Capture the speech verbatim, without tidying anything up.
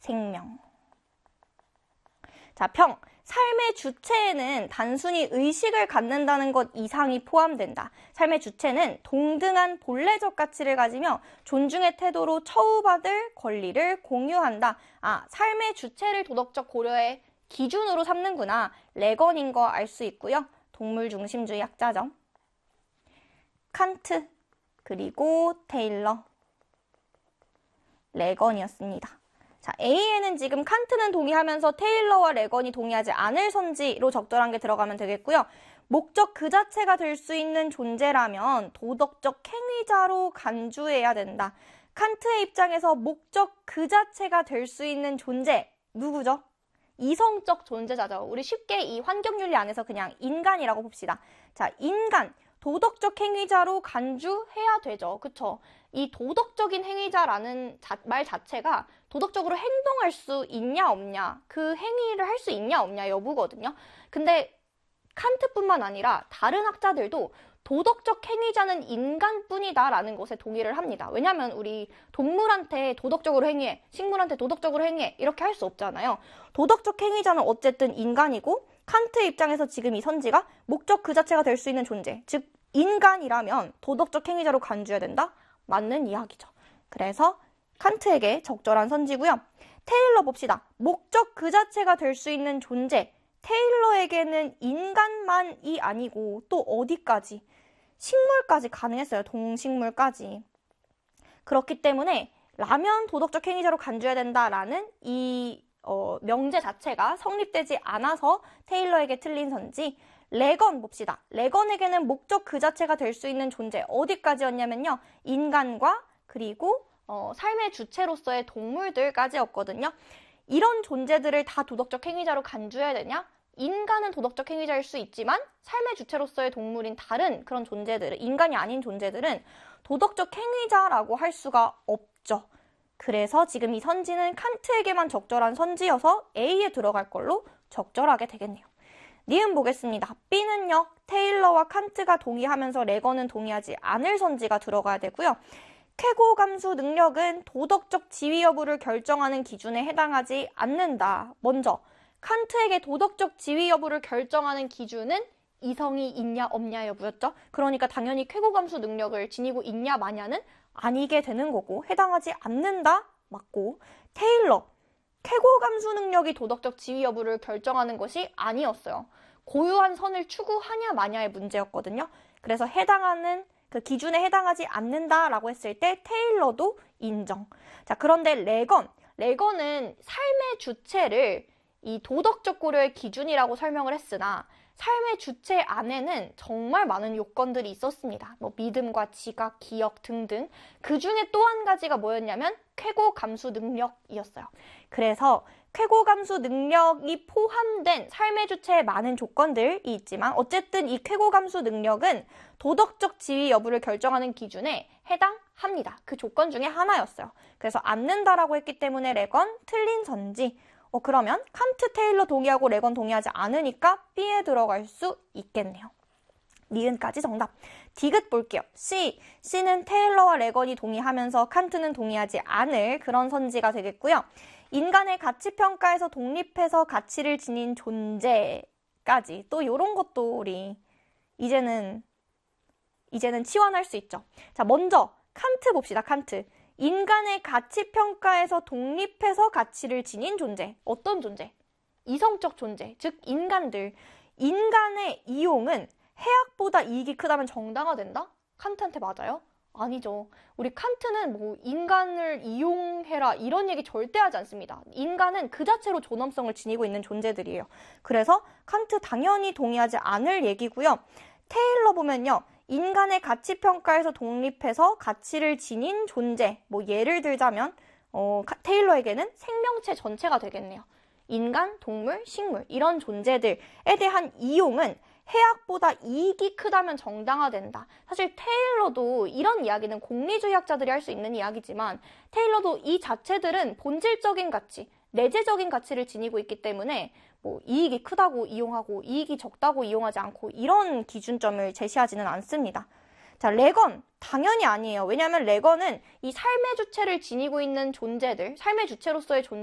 생명. 자, 평. 삶의 주체에는 단순히 의식을 갖는다는 것 이상이 포함된다. 삶의 주체는 동등한 본래적 가치를 가지며 존중의 태도로 처우받을 권리를 공유한다. 아, 삶의 주체를 도덕적 고려의 기준으로 삼는구나. 레건인 거 알 수 있고요. 동물 중심주의 학자죠. 칸트, 그리고 테일러, 레건이었습니다. 자, A에는 지금 칸트는 동의하면서 테일러와 레건이 동의하지 않을 선지로 적절한 게 들어가면 되겠고요. 목적 그 자체가 될 수 있는 존재라면 도덕적 행위자로 간주해야 된다. 칸트의 입장에서 목적 그 자체가 될 수 있는 존재, 누구죠? 이성적 존재자죠. 우리 쉽게 이 환경윤리 안에서 그냥 인간이라고 봅시다. 자, 인간, 도덕적 행위자로 간주해야 되죠. 그쵸? 이 도덕적인 행위자라는 자, 말 자체가 도덕적으로 행동할 수 있냐 없냐, 그 행위를 할 수 있냐 없냐 여부거든요. 근데 칸트뿐만 아니라 다른 학자들도 도덕적 행위자는 인간뿐이다라는 것에 동의를 합니다. 왜냐하면 우리 동물한테 도덕적으로 행위해, 식물한테 도덕적으로 행위해 이렇게 할 수 없잖아요. 도덕적 행위자는 어쨌든 인간이고 칸트의 입장에서 지금 이 선지가 목적 그 자체가 될 수 있는 존재, 즉 인간이라면 도덕적 행위자로 간주해야 된다? 맞는 이야기죠. 그래서 칸트에게 적절한 선지고요. 테일러 봅시다. 목적 그 자체가 될 수 있는 존재, 테일러에게는 인간만이 아니고 또 어디까지? 식물까지 가능했어요. 동식물까지. 그렇기 때문에 라면 도덕적 행위자로 간주해야 된다라는 이 어, 명제 자체가 성립되지 않아서 테일러에게 틀린 선지. 레건 봅시다. 레건에게는 목적 그 자체가 될 수 있는 존재 어디까지였냐면요. 인간과 그리고 어, 삶의 주체로서의 동물들까지였거든요. 이런 존재들을 다 도덕적 행위자로 간주해야 되냐? 인간은 도덕적 행위자일 수 있지만 삶의 주체로서의 동물인 다른 그런 존재들은, 인간이 아닌 존재들은 도덕적 행위자라고 할 수가 없죠. 그래서 지금 이 선지는 칸트에게만 적절한 선지여서 A에 들어갈 걸로 적절하게 되겠네요. 니은 보겠습니다. B는요. 테일러와 칸트가 동의하면서 레건은 동의하지 않을 선지가 들어가야 되고요. 쾌고감수 능력은 도덕적 지위 여부를 결정하는 기준에 해당하지 않는다. 먼저 칸트에게 도덕적 지위 여부를 결정하는 기준은 이성이 있냐 없냐 여부였죠. 그러니까 당연히 쾌고감수 능력을 지니고 있냐 마냐는 아니게 되는 거고 해당하지 않는다 맞고, 테일러 쾌고감수 능력이 도덕적 지위 여부를 결정하는 것이 아니었어요. 고유한 선을 추구하냐 마냐의 문제였거든요. 그래서 해당하는 그 기준에 해당하지 않는다라고 했을 때 테일러도 인정. 자, 그런데 레건, 레건은 삶의 주체를 이 도덕적 고려의 기준이라고 설명을 했으나 삶의 주체 안에는 정말 많은 요건들이 있었습니다. 뭐 믿음과 지각, 기억 등등. 그 중에 또 한 가지가 뭐였냐면 쾌고감수 능력이었어요. 그래서 쾌고감수 능력이 포함된 삶의 주체에 많은 조건들이 있지만 어쨌든 이 쾌고감수 능력은 도덕적 지위 여부를 결정하는 기준에 해당합니다. 그 조건 중에 하나였어요. 그래서 않는다라고 했기 때문에 레건 틀린 선지. 어, 그러면 칸트, 테일러 동의하고 레건 동의하지 않으니까 B에 들어갈 수 있겠네요. 니은까지 정답. 디귿 볼게요. C. C는 테일러와 레건이 동의하면서 칸트는 동의하지 않을 그런 선지가 되겠고요. 인간의 가치평가에서 독립해서 가치를 지닌 존재까지. 또 이런 것도 우리 이제는 이제는 치환할 수 있죠. 자, 먼저 칸트 봅시다. 칸트. 인간의 가치평가에서 독립해서 가치를 지닌 존재. 어떤 존재? 이성적 존재, 즉 인간들. 인간의 이용은 해악보다 이익이 크다면 정당화된다? 칸트한테 맞아요? 아니죠. 우리 칸트는 뭐 인간을 이용해라 이런 얘기 절대 하지 않습니다. 인간은 그 자체로 존엄성을 지니고 있는 존재들이에요. 그래서 칸트 당연히 동의하지 않을 얘기고요. 테일러 보면요. 인간의 가치평가에서 독립해서 가치를 지닌 존재, 뭐 예를 들자면 어, 테일러에게는 생명체 전체가 되겠네요. 인간, 동물, 식물 이런 존재들에 대한 이용은 해악보다 이익이 크다면 정당화된다. 사실 테일러도 이런 이야기는 공리주의학자들이 할 수 있는 이야기지만 테일러도 이 자체들은 본질적인 가치, 내재적인 가치를 지니고 있기 때문에 뭐 이익이 크다고 이용하고 이익이 적다고 이용하지 않고 이런 기준점을 제시하지는 않습니다. 자, 레건 당연히 아니에요. 왜냐하면 레건은 이 삶의 주체를 지니고 있는 존재들, 삶의 주체로서의 존재